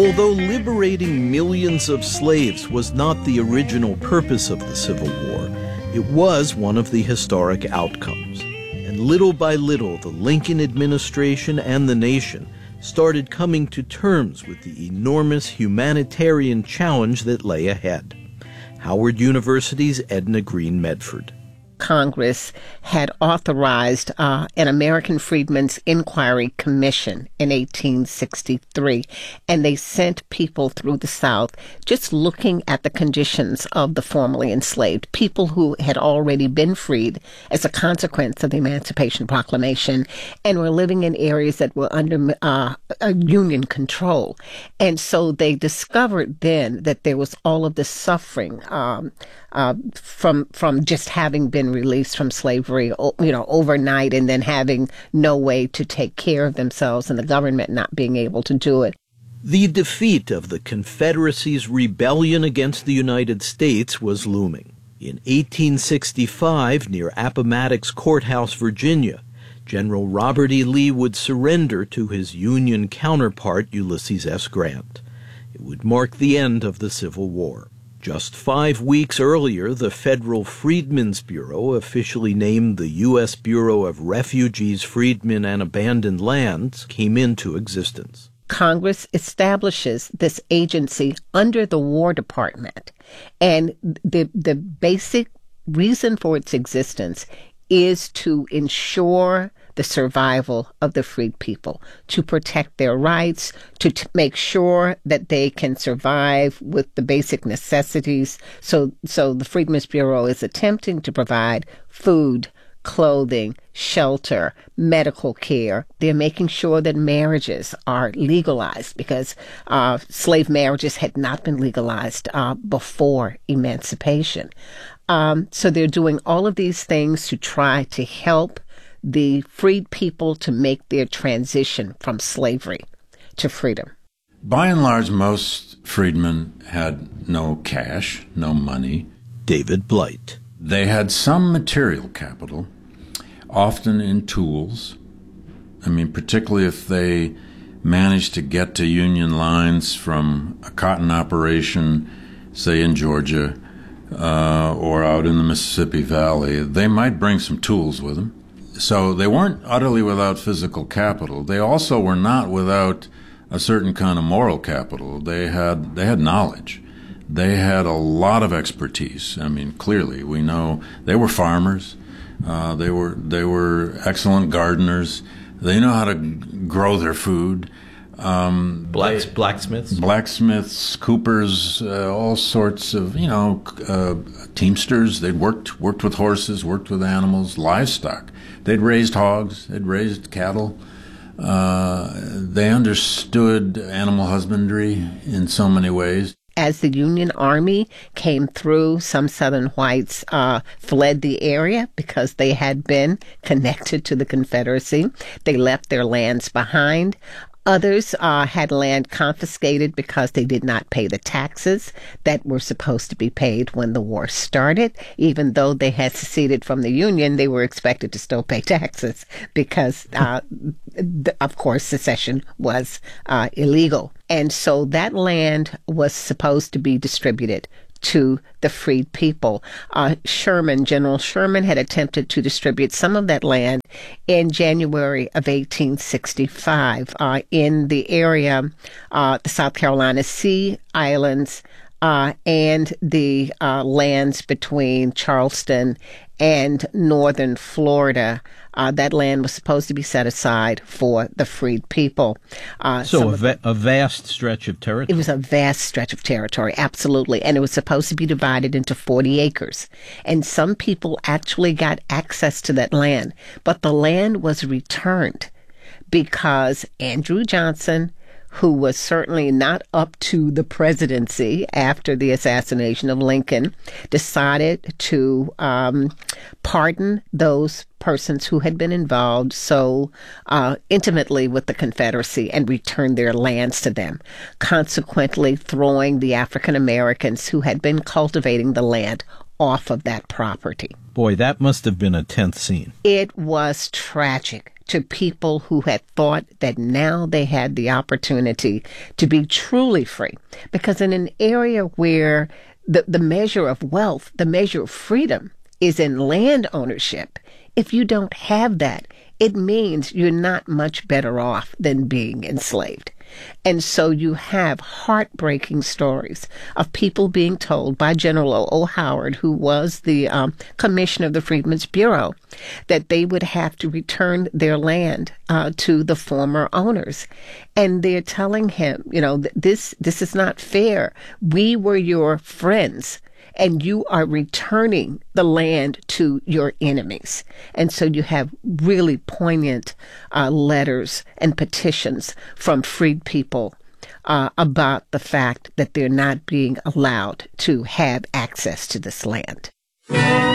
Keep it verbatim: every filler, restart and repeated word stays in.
Although liberating millions of slaves was not the original purpose of the Civil War, it was one of the historic outcomes. And little by little, the Lincoln administration and the nation started coming to terms with the enormous humanitarian challenge that lay ahead. Howard University's Edna Green Medford. Congress had authorized uh, an American Freedmen's Inquiry Commission in eighteen sixty-three, and they sent people through the South just looking at the conditions of the formerly enslaved, people who had already been freed as a consequence of the Emancipation Proclamation and were living in areas that were under uh, Union control. And so they discovered then that there was all of this suffering um, uh, from from just having been released from slavery, you know, overnight, and then having no way to take care of themselves and the government not being able to do it. The defeat of the Confederacy's rebellion against the United States was looming. In eighteen sixty-five, near Appomattox Courthouse, Virginia, General Robert E. Lee would surrender to his Union counterpart, Ulysses S. Grant. It would mark the end of the Civil War. Just five weeks earlier, the Federal Freedmen's Bureau, officially named the U S Bureau of Refugees, Freedmen, and Abandoned Lands, came into existence. Congress establishes this agency under the War Department, and the the basic reason for its existence is to ensure the survival of the freed people, to protect their rights, to t- make sure that they can survive with the basic necessities. So, so the Freedmen's Bureau is attempting to provide food, clothing, shelter, medical care. They're making sure that marriages are legalized because uh, slave marriages had not been legalized uh, before emancipation. Um, so they're doing all of these things to try to help the freed people to make their transition from slavery to freedom. By and large, most freedmen had no cash, no money. David Blight. They had some material capital, often in tools. I mean, particularly if they managed to get to Union lines from a cotton operation, say in Georgia, uh, or out in the Mississippi Valley, they might bring some tools with them. So they weren't utterly without physical capital. They also were not without a certain kind of moral capital. They had they had knowledge. They had a lot of expertise. I mean, clearly, we know they were farmers. Uh, they were they were excellent gardeners. They know how to grow their food. Um, Blacks, they, blacksmiths, blacksmiths, coopers, uh, all sorts of you know uh, teamsters. They'd worked worked with horses, worked with animals, livestock. They'd raised hogs. They'd raised cattle. Uh, they understood animal husbandry in so many ways. As the Union Army came through, some Southern whites uh, fled the area because they had been connected to the Confederacy. They left their lands behind. Others uh, had land confiscated because they did not pay the taxes that were supposed to be paid when the war started. Even though they had seceded from the Union, they were expected to still pay taxes because, uh, th- of course, secession was uh, illegal. And so that land was supposed to be distributed to the freed people. Uh, Sherman, General Sherman, had attempted to distribute some of that land in January of eighteen sixty-five uh, in the area, uh, the South Carolina Sea Islands, uh, and the uh, lands between Charleston and northern Florida. Uh, that land was supposed to be set aside for the freed people. Uh, so a, va- a vast stretch of territory. It was a vast stretch of territory, absolutely. And it was supposed to be divided into forty acres. And some people actually got access to that land. But the land was returned because Andrew Johnson, who was certainly not up to the presidency after the assassination of Lincoln, decided to um, pardon those persons who had been involved so uh, intimately with the Confederacy and return their lands to them, consequently throwing the African Americans who had been cultivating the land off of that property. Boy, that must have been a tense scene. It was tragic. to people who had thought that now they had the opportunity to be truly free. Because in an area where the, the measure of wealth, the measure of freedom is in land ownership, if you don't have that, it means you're not much better off than being enslaved. And so you have heartbreaking stories of people being told by General O. Howard, who was the um, commissioner of the Freedmen's Bureau, that they would have to return their land uh, to the former owners. And they're telling him, you know, this this is not fair. We were your friends, and you are returning the land to your enemies. And so you have really poignant uh, letters and petitions from freed people uh, about the fact that they're not being allowed to have access to this land.